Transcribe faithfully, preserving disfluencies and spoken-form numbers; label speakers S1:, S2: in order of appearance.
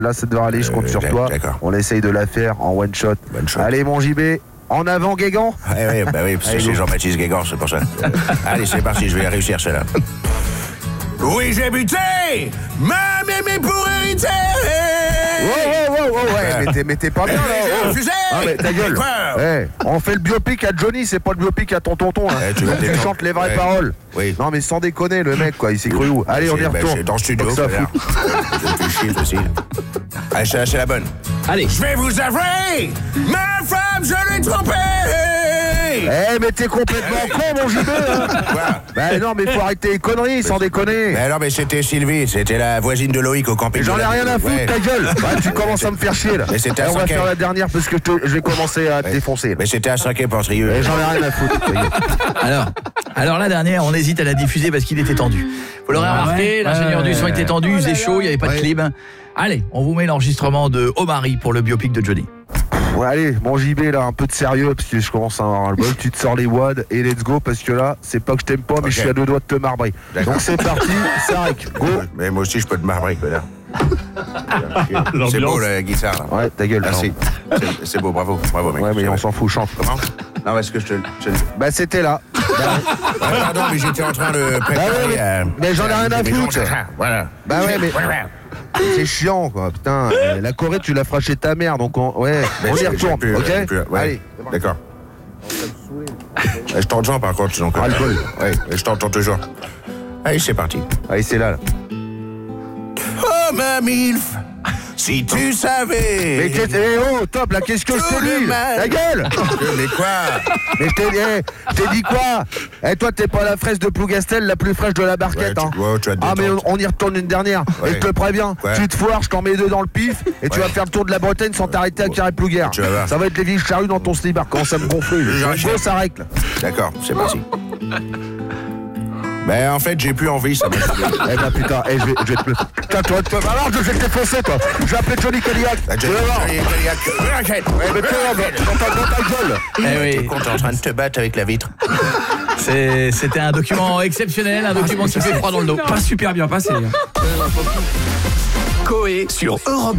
S1: Là, ça devrait aller, je compte
S2: Euh,
S1: sur toi.
S2: d'accord.
S1: On essaye de la faire en one shot.
S2: One shot.
S1: Allez, mon J B, en avant, Guégan.
S2: Oui, oui, bah oui, parce que
S1: Allez,
S2: c'est
S1: go.
S2: Jean-Baptiste Guégan, c'est pour ça. Allez, c'est parti, je vais la réussir, celle-là. Oui, j'ai buté, ma mémé pour hériter.
S1: Oh, oh, oh, oh, ouais, mais t'es, mais t'es pas bien, là.
S2: J'ai
S1: Oh.
S2: refusé.
S1: Ah, mais ta gueule.
S2: Quoi?
S1: Eh, on fait le biopic à Johnny, c'est pas le biopic à ton tonton. Hein.
S2: Eh, tu vas te
S1: Il
S2: détendre.
S1: chante les vraies
S2: Ouais.
S1: paroles.
S2: Oui.
S1: Non, mais sans déconner, le mec, quoi, il s'est cru où? Allez, on y
S2: C'est- bah,
S1: retourne.
S2: c'est dans le studio,
S1: Faut que ça
S2: frère.
S1: foute.
S2: Je me fais chier, facile. Allez, c'est c'est la bonne.
S3: Allez.
S2: Je vais vous avouer, ma femme, je l'ai trompée.
S1: Eh, mais t'es complètement con, mon J B, hein.
S2: Quoi?
S1: Bah non, mais faut arrêter les conneries, sans déconner.
S2: Mais non, mais c'était Sylvie, c'était la voisine de Loïc au camping.
S1: J'en
S2: de
S1: ai
S2: la-
S1: rien à foutre,
S2: Ouais.
S1: ta gueule. Ouais, tu commences à me faire chier, là.
S2: Mais c'était à
S1: Eh, on va
S2: cinq
S1: faire
S2: heures.
S1: la dernière parce que je, te- je vais commencer à te
S2: Ouais.
S1: défoncer, là.
S2: Mais c'était à cinq Portrieux.
S1: Eh, j'en ai rien à foutre, ta gueule.
S3: Alors, alors la dernière, on hésite à la diffuser parce qu'il était tendu. Vous l'aurez remarqué, l'ingénieur du son était tendu, il faisait chaud, il n'y avait pas de
S1: Ouais.
S3: clim. Allez, on vous met l'enregistrement de Omari pour le biopic de Johnny.
S1: Ouais, allez, mon J B, là, un peu de sérieux, parce que je commence à avoir le bol. Tu te sors les wads et let's go, parce que là, c'est pas que je t'aime pas, mais
S2: Ok.
S1: je suis à deux doigts de te marbrer.
S2: D'accord.
S1: Donc c'est parti, ça rec, go.
S2: Mais moi aussi, je peux te marbrer, connard. C'est beau, la guitare, là.
S1: Ouais, ta gueule.
S2: Merci. C'est- C'est beau, bravo. Bravo, mec.
S1: Non. Ouais, mais on s'en fout, chante.
S2: Comment? Non, est-ce que je te... je te-
S1: Bah, c'était là.
S2: Ah, pardon, mais j'étais en train de préparer...
S1: Bah ouais, mais-
S2: euh,
S1: mais j'en ai rien à
S2: mais
S1: foutre.
S2: j'en- ah, Voilà.
S1: Bah ouais, mais c'est chiant, quoi. Putain, euh, la Corée, tu la feras chez ta mère, donc on... ouais,
S2: Mais
S1: on y
S2: j'ai-
S1: retourne,
S2: j'ai plus,
S1: ok
S2: j'ai plus, ouais.
S1: Allez.
S2: D'accord. Je t'entends par contre, donc.
S1: Ah, le bol.
S2: Ouais, je t'entends toujours. Allez, c'est parti.
S1: Allez, c'est là, là.
S2: Oh, ma milf, si tu savais.
S1: Mais qu'est-ce... Eh oh, top, là, qu'est-ce que je
S2: Tout
S1: te
S2: le
S1: dis
S2: mal.
S1: Ta gueule.
S2: Mais quoi?
S1: Mais je t'ai eh, je t'ai dit quoi? Eh, toi, t'es pas la fraise de Plougastel, la plus fraîche de la barquette,
S2: Ouais,
S1: hein.
S2: tu- ouais, tu vas te
S1: Ah, mais on,
S2: détendre.
S1: on y retourne une dernière.
S2: Ouais.
S1: Et je te préviens,
S2: Ouais.
S1: tu te foires, je t'en mets deux dans le pif, et tu
S2: Ouais.
S1: vas faire le tour de la Bretagne sans t'arrêter à Carré-Plouguer.
S2: Tu vas voir.
S1: Ça va être les vieilles charrues dans ton slibard, comment ça me gonfle.
S2: J'en-
S1: Je ça règle.
S2: D'accord, c'est parti. Mais en fait, j'ai plus envie, ça m'a fait.
S1: Eh ben putain, eh, je vais, je vais te... Putain, toi, toi, alors je vais te défoncer, toi. Je vais appeler Johnny Cadillac.
S2: Ah,
S1: Tu vas voir.
S2: Johnny Cadillac.
S1: Eh, mais toi, dans ta, dans ta gueule.
S3: Eh oui,
S2: T'es en train de te battre avec la vitre.
S3: c'est- c'était un document exceptionnel, un document qui fait froid dans le dos.
S4: Pas super bien passé.
S5: Coé sur Europe